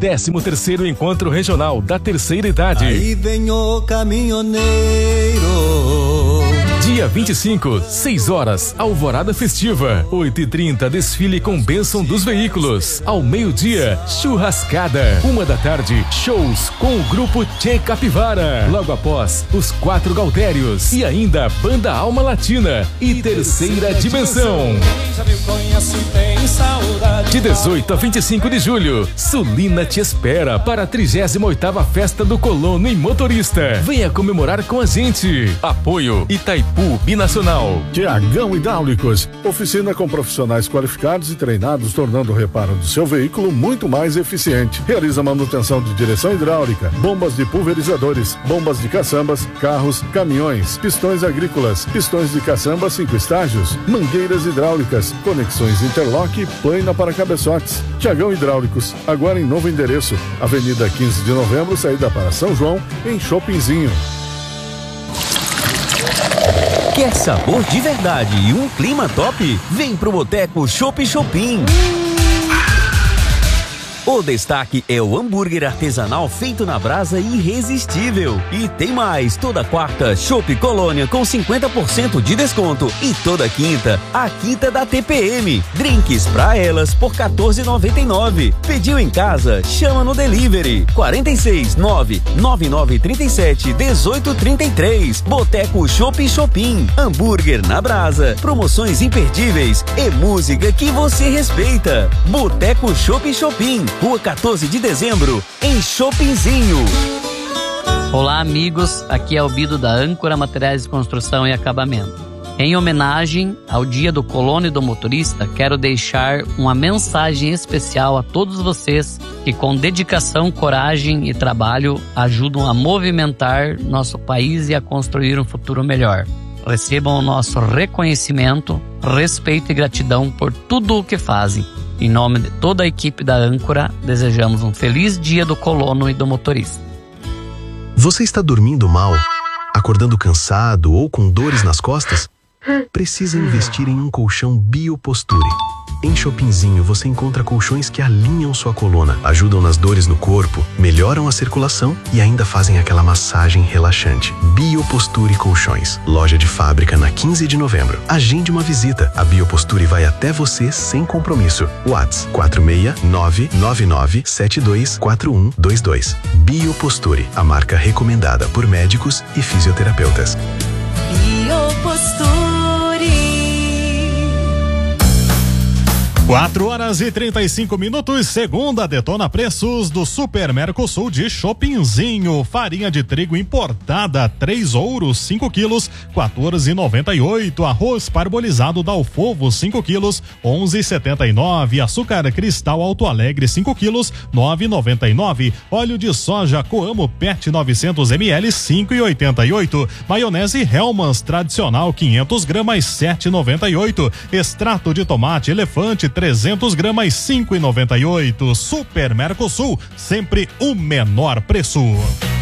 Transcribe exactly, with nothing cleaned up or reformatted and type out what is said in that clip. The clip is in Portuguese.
décimo terceiro Encontro Regional da Terceira Idade. Aí vem o caminhoneiro. Dia vinte e cinco, seis horas, Alvorada Festiva. oito e trinta, desfile com bênção dos veículos. Ao meio-dia, churrascada. Uma da tarde, shows com o grupo Tchê Capivara. Logo após, os Quatro Gaudérios. E ainda, Banda Alma Latina e Terceira Dimensão. De dezoito a vinte e cinco de julho, Sulina te espera para a trigésima oitava Festa do Colono e Motorista. Venha comemorar com a gente. Apoio Itaipu Binacional. Tiagão Hidráulicos, oficina com profissionais qualificados e treinados, tornando o reparo do seu veículo muito mais eficiente. Realiza manutenção de direção hidráulica, bombas de pulverizadores, bombas de caçambas, carros, caminhões, pistões agrícolas, pistões de caçamba cinco estágios, mangueiras hidráulicas, conexões interlock e plana para cabeçotes. Tiagão Hidráulicos, agora em novo endereço, Avenida quinze de novembro, saída para São João, em Shoppingzinho. Quer sabor de verdade e um clima top? Vem pro Boteco Chopp Chopin. O destaque é o hambúrguer artesanal feito na brasa irresistível. E tem mais, toda quarta, Chopp Colônia com cinquenta por cento de desconto. E toda quinta, a quinta da T P M. Drinks pra elas por quatorze reais e noventa e nove centavos. Pediu em casa? Chama no delivery. quarenta e seis, nove nove nove trinta e sete, dezoito trinta e três. Boteco Chopp Chopin. Hambúrguer na brasa. Promoções imperdíveis e música que você respeita. Boteco Chopp Chopin. Rua quatorze de dezembro, em Shoppingzinho. Olá, amigos. Aqui é o Bido da Âncora Materiais de Construção e Acabamento. Em homenagem ao Dia do Colono e do Motorista, quero deixar uma mensagem especial a todos vocês que, com dedicação, coragem e trabalho, ajudam a movimentar nosso país e a construir um futuro melhor. Recebam o nosso reconhecimento, respeito e gratidão por tudo o que fazem. Em nome de toda a equipe da Âncora, desejamos um feliz Dia do Colono e do Motorista. Você está dormindo mal? Acordando cansado ou com dores nas costas? Precisa investir em um colchão Bioposture. Em Shoppingzinho você encontra colchões que alinham sua coluna, ajudam nas dores no corpo, melhoram a circulação e ainda fazem aquela massagem relaxante. Bioposture Colchões. Loja de fábrica na quinze de novembro. Agende uma visita. A Bioposture vai até você sem compromisso. WhatsApp quatro seis nove nove nove sete dois quatro um dois dois. Bioposture, a marca recomendada por médicos e fisioterapeutas. Bioposture. quatro horas e trinta e cinco minutos, segunda Detona Preços do Super Mercosul de Shoppingzinho. Farinha de trigo importada, três ouros, cinco quilos, quatorze reais e noventa e oito centavos. Arroz parbolizado Dalfovo, cinco quilos, onze reais e setenta e nove centavos. Açúcar cristal Alto Alegre, cinco quilos, nove reais e noventa e nove centavos. Óleo de soja Coamo Pet novecentos mililitros, cinco reais e oitenta e oito centavos. Maionese Hellmann's tradicional, quinhentas gramas, sete reais e noventa e oito centavos. Extrato de tomate Elefante, trezentas gramas, cinco reais e noventa e oito centavos. Super Mercosul, sempre o menor preço.